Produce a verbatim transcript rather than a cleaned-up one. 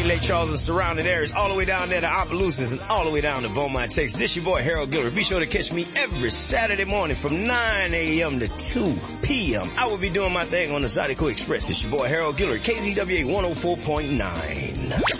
Lake Charles and surrounding areas, all the way down there to Opelousas and all the way down to Beaumont, Texas. This your boy, Harold Guillory. Be sure to catch me every Saturday morning from nine a.m. to two p.m. I will be doing my thing on the Zydeco Express. This your boy, Harold Guillory, K Z W A one oh four point nine.